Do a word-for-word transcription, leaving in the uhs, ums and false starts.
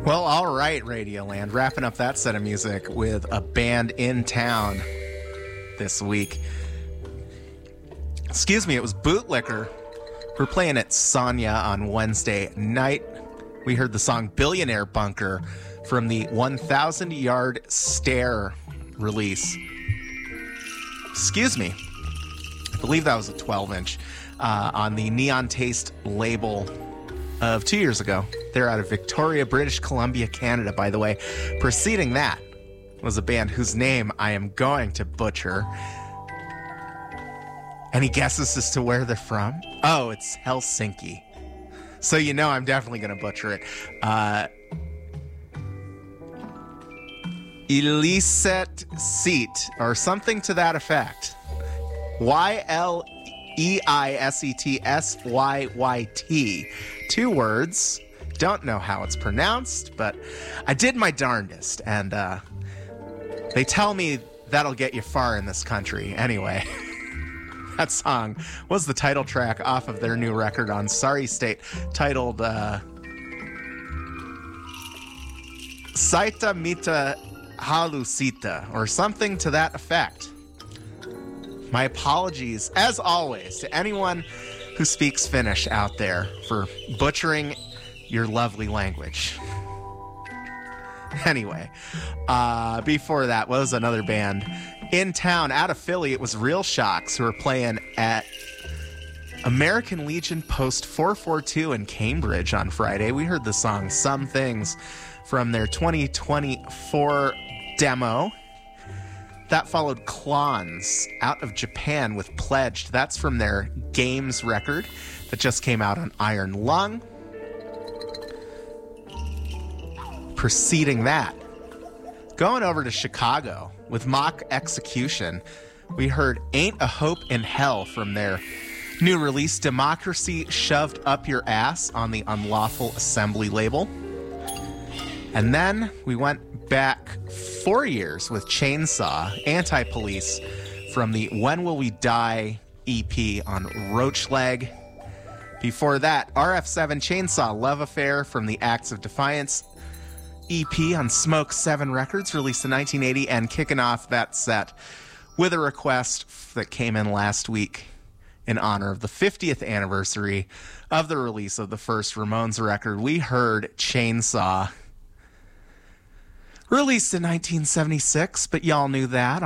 Well, all right, Radioland. Wrapping up that set of music with a band in town this week. Excuse me, it was Bootlicker. We're playing at Sonya on Wednesday night. We heard the song Billionaire Bunker from the one thousand Yard Stare release. Excuse me. I believe that was a twelve inch uh, on the Neon Taste label of two years ago. They're out of Victoria, British Columbia, Canada, by the way. Preceding that was a band whose name I am going to butcher. Any guesses as to where they're from? Oh, it's Helsinki. So you know I'm definitely going to butcher it. Uh, Illicet Seat, or something to that effect. Y L E I S E T S Y Y T. Two words. Don't know how it's pronounced, but I did my darndest, and uh, they tell me that'll get you far in this country. Anyway, that song was the title track off of their new record on Sorry State, titled uh, Saita Mita Halusita, or something to that effect. My apologies, as always, to anyone who speaks Finnish out there for butchering your lovely language. Anyway, uh, before that was another band in town out of Philly. It was Real Shocks, who were playing at American Legion Post four forty-two in Cambridge on Friday. We heard the song Some Things from their twenty twenty-four demo. That followed Clons out of Japan with Pledged. That's from their Games record that just came out on Iron Lung. Preceding that, going over to Chicago with Mock Execution, we heard Ain't a Hope in Hell from their new release, Democracy Shoved Up Your Ass, on the Unlawful Assembly label. And then we went back four years with Chainsaw, Anti-Police, from the When Will We Die E P on Roachleg. Before that, R F seven Chainsaw Love Affair from the Acts of Defiance E P on Smoke seven Records, released in nineteen eighty, and kicking off that set with a request that came in last week in honor of the fiftieth anniversary of the release of the first Ramones record. We heard Chainsaw, released in nineteen seventy-six, but y'all knew that